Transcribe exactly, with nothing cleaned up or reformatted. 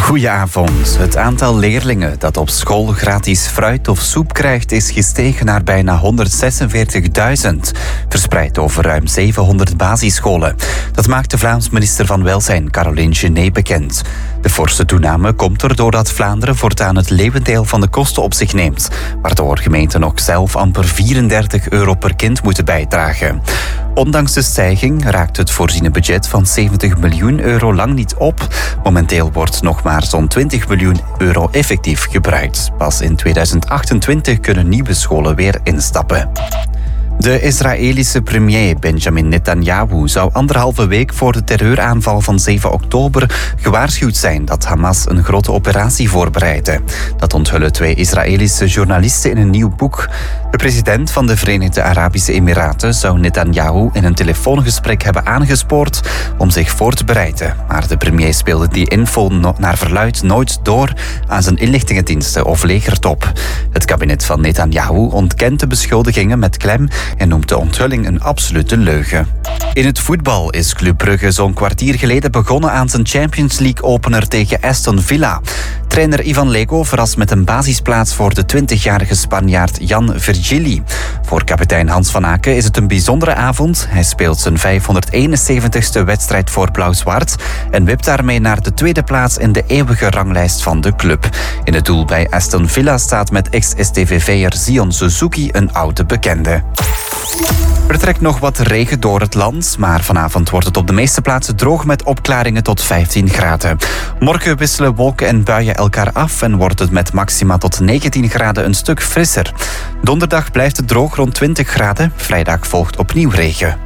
Goedenavond. Het aantal leerlingen dat op school gratis fruit of soep krijgt is gestegen naar bijna honderdzesenveertigduizend, verspreid over ruim zevenhonderd basisscholen. Dat maakt de Vlaams minister van Welzijn, Caroline Genet, bekend. De forse toename komt er doordat Vlaanderen voortaan het leeuwendeel van de kosten op zich neemt, waardoor gemeenten nog zelf amper vierendertig euro per kind moeten bijdragen. Ondanks de stijging raakt het voorziene budget van zeventig miljoen euro lang niet op. Momenteel wordt nog maar zo'n twintig miljoen euro effectief gebruikt. Pas in tweeduizend achtentwintig kunnen nieuwe scholen weer instappen. De Israëlische premier Benjamin Netanyahu zou anderhalve week voor de terreuraanval van zeven oktober gewaarschuwd zijn dat Hamas een grote operatie voorbereidde. Dat onthullen twee Israëlische journalisten in een nieuw boek. De president van de Verenigde Arabische Emiraten zou Netanyahu in een telefoongesprek hebben aangespoord om zich voor te bereiden. Maar de premier speelde die info no- naar verluidt nooit door aan zijn inlichtingendiensten of legertop. Het kabinet van Netanyahu ontkent de beschuldigingen met klem en noemt de onthulling een absolute leugen. In het voetbal is Club Brugge zo'n kwartier geleden begonnen aan zijn Champions League-opener tegen Aston Villa. Trainer Ivan Leko verrast met een basisplaats voor de twintigjarige Spanjaard Jan Virgili. Voor kapitein Hans van Aken is het een bijzondere avond. Hij speelt zijn vijfhonderdeenenzeventigste wedstrijd voor Blauw-Zwart en wipt daarmee naar de tweede plaats in de eeuwige ranglijst van de club. In het doel bij Aston Villa staat met ex-S T V V'er Zion Suzuki een oude bekende. Er trekt nog wat regen door het land, maar vanavond wordt het op de meeste plaatsen droog met opklaringen tot vijftien graden. Morgen wisselen wolken en buien elkaar af en wordt het met maxima tot negentien graden een stuk frisser. Donderdag blijft het droog rond twintig graden, vrijdag volgt opnieuw regen.